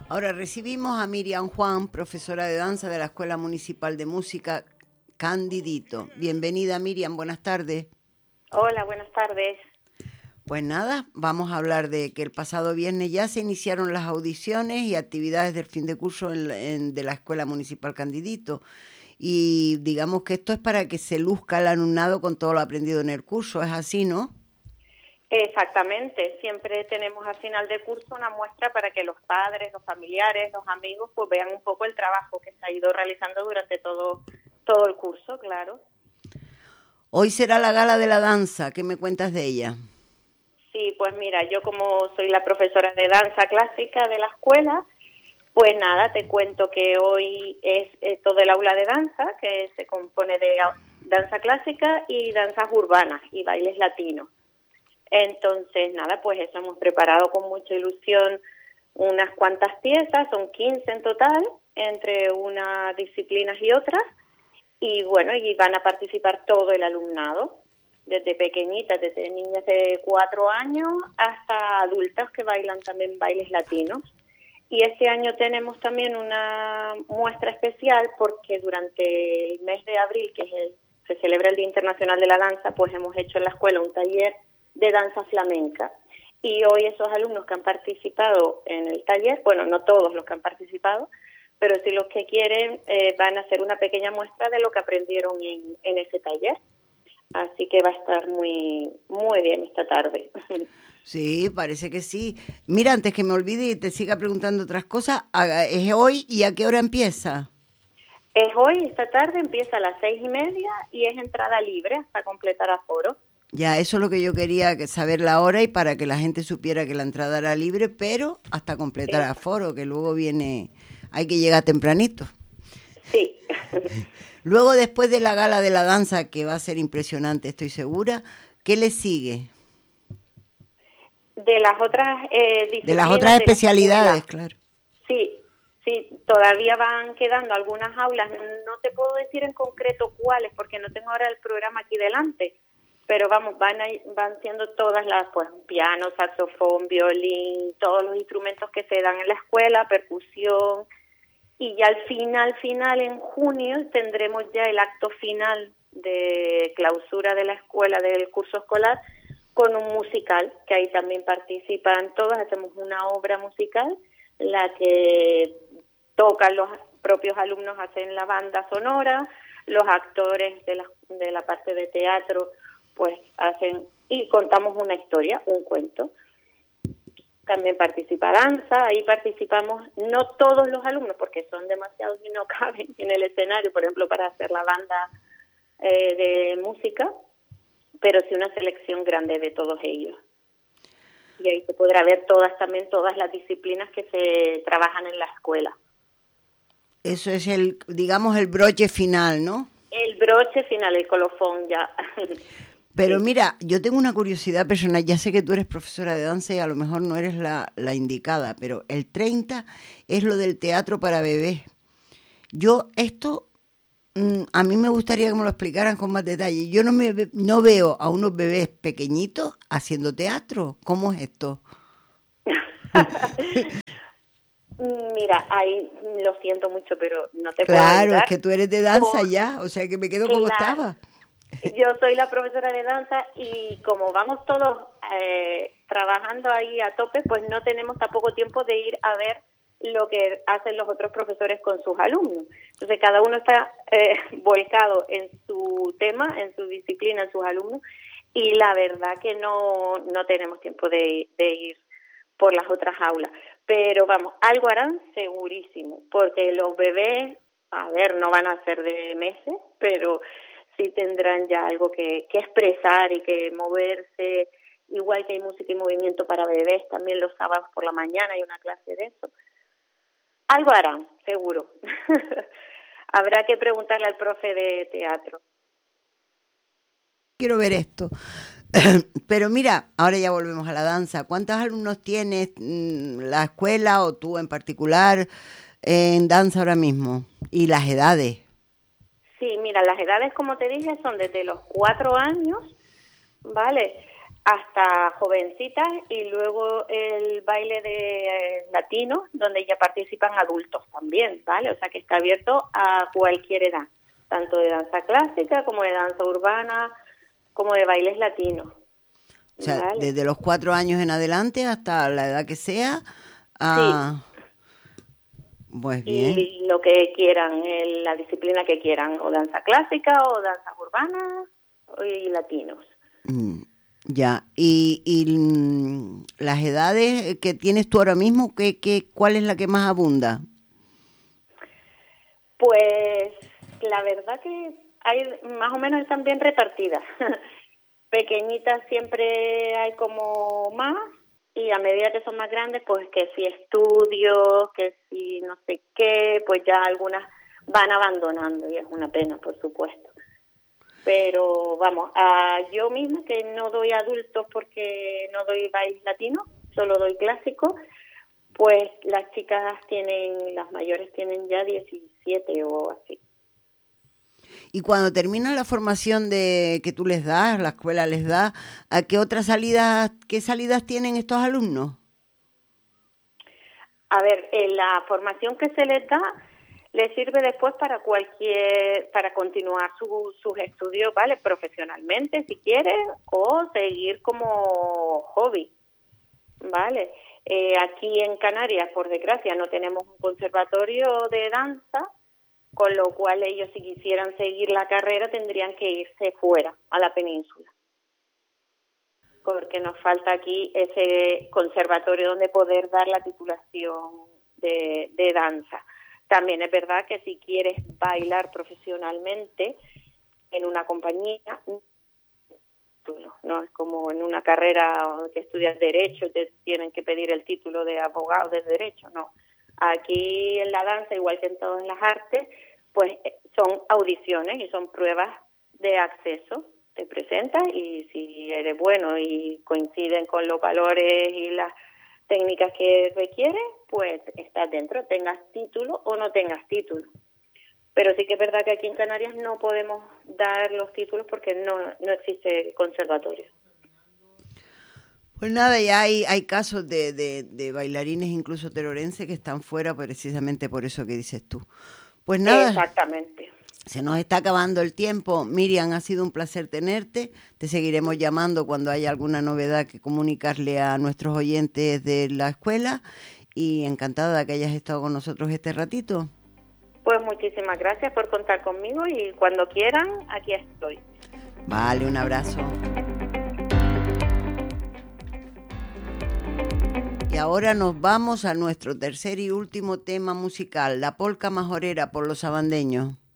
Ahora recibimos a Miriam Juan, profesora de danza de la Escuela Municipal de Música Candidito. Bienvenida, Miriam, buenas tardes. Hola, buenas tardes. Pues nada, vamos a hablar de que el pasado viernes ya se iniciaron las audiciones y actividades del fin de curso de la Escuela Municipal Candidito. Y digamos que esto es para que se luzca el alumnado con todo lo aprendido en el curso, ¿es así, no? Exactamente, siempre tenemos al final de curso una muestra para que los padres, los familiares, los amigos pues vean un poco el trabajo que se ha ido realizando durante todo el curso, claro. Hoy será la gala de la danza, ¿qué me cuentas de ella? Sí, pues mira, yo como soy la profesora de danza clásica de la escuela, pues nada, te cuento que hoy es todo el aula de danza, que se compone de danza clásica y danzas urbanas y bailes latinos. Entonces, nada, pues eso hemos preparado con mucha ilusión unas cuantas piezas, son 15 en total, entre unas disciplinas y otras, y bueno, y van a participar todo el alumnado, desde pequeñitas, desde niñas de 4 años hasta adultas que bailan también bailes latinos. Y este año tenemos también una muestra especial porque durante el mes de abril, se celebra el Día Internacional de la Danza, pues hemos hecho en la escuela un taller de danza flamenca. Y hoy esos alumnos que han participado en el taller, bueno, no todos los que han participado, pero sí los que quieren van a hacer una pequeña muestra de lo que aprendieron en ese taller. Así que va a estar muy, muy bien esta tarde. Sí, parece que sí. Mira, antes que me olvide y te siga preguntando otras cosas, ¿es hoy y a qué hora empieza? Es hoy, esta tarde, empieza a las 6:30 y es entrada libre hasta completar aforo. Ya, eso es lo que yo quería saber la hora y para que la gente supiera que la entrada era libre, pero hasta completar aforo, que luego hay que llegar tempranito. Sí. Luego, después de la gala de la danza, que va a ser impresionante, estoy segura, ¿qué le sigue? De las otras disciplinas. De las otras especialidades, claro. Sí, todavía van quedando algunas aulas. No te puedo decir en concreto cuáles, porque no tengo ahora el programa aquí delante. Pero vamos, van siendo todas pues piano, saxofón, violín, todos los instrumentos que se dan en la escuela, percusión. Y ya al final, en junio, tendremos ya el acto final de clausura de la escuela, del curso escolar, con un musical, que ahí también participan todos. Hacemos una obra musical, la que tocan los propios alumnos, hacen la banda sonora, los actores de la parte de teatro pues hacen y contamos una historia, un cuento. También participa danza, ahí participamos no todos los alumnos porque son demasiados y no caben en el escenario, por ejemplo, para hacer la banda de música, pero sí una selección grande de todos ellos. Y ahí se podrá ver todas las disciplinas que se trabajan en la escuela. Eso es digamos, el broche final, ¿no? El broche final, el colofón ya. Pero mira, yo tengo una curiosidad personal, ya sé que tú eres profesora de danza y a lo mejor no eres la indicada, pero el 30 es lo del teatro para bebés. Yo a mí me gustaría que me lo explicaran con más detalle. Yo no veo a unos bebés pequeñitos haciendo teatro. ¿Cómo es esto? Mira, ahí lo siento mucho, pero no te puedo ayudar. Claro, es que tú eres de danza ya, o sea que me quedo como estaba. Yo soy la profesora de danza y como vamos todos trabajando ahí a tope, pues no tenemos tampoco tiempo de ir a ver lo que hacen los otros profesores con sus alumnos. Entonces cada uno está volcado en su tema, en su disciplina, en sus alumnos, y la verdad que no tenemos tiempo de ir por las otras aulas. Pero vamos, algo harán segurísimo, porque los bebés, a ver, no van a ser de meses, pero sí tendrán ya algo que expresar y que moverse, igual que hay música y movimiento para bebés, también los sábados por la mañana hay una clase de eso. Algo harán, seguro. Habrá que preguntarle al profe de teatro. Quiero ver esto. Pero mira, ahora ya volvemos a la danza. ¿Cuántos alumnos tienes la escuela o tú en particular en danza ahora mismo? ¿Y las edades? Sí, mira, las edades, como te dije, son desde los 4 años, ¿vale?, hasta jovencitas, y luego el baile de latino, donde ya participan adultos también, ¿vale? O sea que está abierto a cualquier edad, tanto de danza clásica como de danza urbana, como de bailes latinos. O sea, ¿vale? desde los 4 años en adelante hasta la edad que sea. Sí. Pues bien. Y lo que quieran, la disciplina que quieran, o danza clásica o danzas urbanas y latinos. Ya, y las edades que tienes tú ahora mismo, ¿cuál es la que más abunda? Pues la verdad que hay más o menos, están bien repartidas. Pequeñitas siempre hay como más, y a medida que son más grandes, pues que si estudios, que si no sé qué, pues ya algunas van abandonando, y es una pena, por supuesto. Pero vamos, yo misma que no doy adultos porque no doy baile latino, solo doy clásico, pues las chicas las mayores tienen ya 17 o así. Y cuando terminan la formación que tú les das, la escuela les da, ¿a qué qué salidas tienen estos alumnos? A ver, la formación que se les da les sirve después para continuar sus estudios, ¿vale? Profesionalmente, si quieren, o seguir como hobby, ¿vale? Aquí en Canarias, por desgracia, no tenemos un conservatorio de danza, con lo cual ellos, si quisieran seguir la carrera, tendrían que irse fuera, a la península, porque nos falta aquí ese conservatorio donde poder dar la titulación de danza. También es verdad que si quieres bailar profesionalmente en una compañía, no es como en una carrera que estudias derecho, te tienen que pedir el título de abogado de derecho, no. Aquí en la danza, igual que en todas las artes, pues son audiciones y son pruebas de acceso. Te presentas y si eres bueno y coinciden con los valores y las técnicas que requieres, pues estás dentro, tengas título o no tengas título. Pero sí que es verdad que aquí en Canarias no podemos dar los títulos porque no existe conservatorio. Pues nada, ya hay casos de bailarines, incluso terorenses, que están fuera precisamente por eso que dices tú. Pues nada. Exactamente. Se nos está acabando el tiempo. Miriam, ha sido un placer tenerte. Te seguiremos llamando cuando haya alguna novedad que comunicarle a nuestros oyentes de la escuela. Y encantada de que hayas estado con nosotros este ratito. Pues muchísimas gracias por contar conmigo, y cuando quieran, aquí estoy. Vale, un abrazo. Y ahora nos vamos a nuestro tercer y último tema musical, la polca majorera por los sabandeños.